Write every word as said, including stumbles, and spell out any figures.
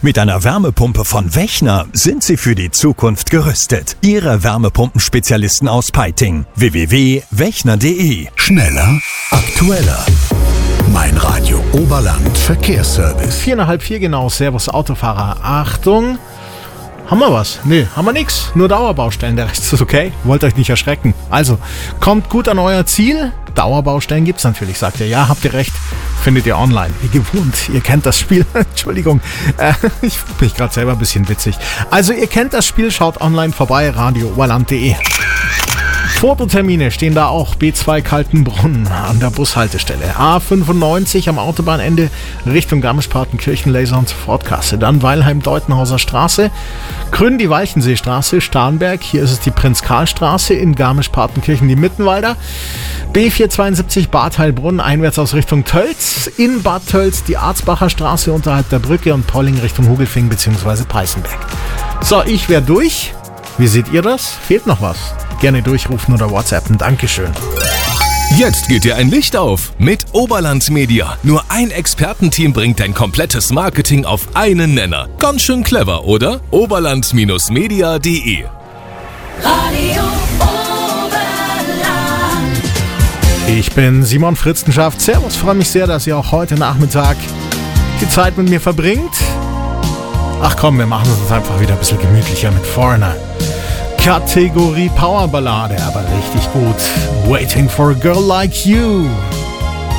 Mit einer Wärmepumpe von Wechner sind Sie für die Zukunft gerüstet. Ihre Wärmepumpenspezialisten aus Peiting. w w w punkt wechner punkt d e. Schneller, aktueller. Mein Radio Oberland Verkehrsservice. Vier nach halb vier genau. Servus Autofahrer. Achtung. Haben wir was? Nee, haben wir nix. Nur Dauerbaustellen, der Rest ist okay. Wollt euch nicht erschrecken. Also, kommt gut an euer Ziel. Dauerbaustellen gibt's natürlich, sagt ihr. Ja, habt ihr recht. Findet ihr online. Wie gewohnt. Ihr kennt das Spiel. Entschuldigung. Äh, ich fühle mich gerade selber ein bisschen witzig. Also, ihr kennt das Spiel. Schaut online vorbei. radio oberland punkt d e. Fototermine stehen da auch. B zwei Kaltenbrunn an der Bushaltestelle. A fünfundneunzig am Autobahnende Richtung Garmisch-Partenkirchen, Laser- und Sofortkasse. Dann Weilheim-Deutenhauser Straße. Grün die Walchenseestraße, Starnberg. Hier ist es die Prinz-Karl-Straße. In Garmisch-Partenkirchen die Mittenwalder. B vierhundertzweiundsiebzig Bad Heilbrunn, einwärts aus Richtung Tölz. In Bad Tölz die Arzbacher Straße unterhalb der Brücke und Polling Richtung Hugelfing bzw. Peißenberg. So, ich wäre durch. Wie seht ihr das? Fehlt noch was? Gerne durchrufen oder WhatsAppen. Dankeschön. Jetzt geht dir ein Licht auf mit Oberland Media. Nur ein Expertenteam bringt dein komplettes Marketing auf einen Nenner. Ganz schön clever, oder? oberland Media punkt d e. Radio Oberland. Ich bin Simon Fritzenschaft. Servus, freue mich sehr, dass ihr auch heute Nachmittag die Zeit mit mir verbringt. Ach komm, wir machen es uns einfach wieder ein bisschen gemütlicher mit Foreigner. Kategorie Powerballade, aber richtig gut. Waiting for a girl like you.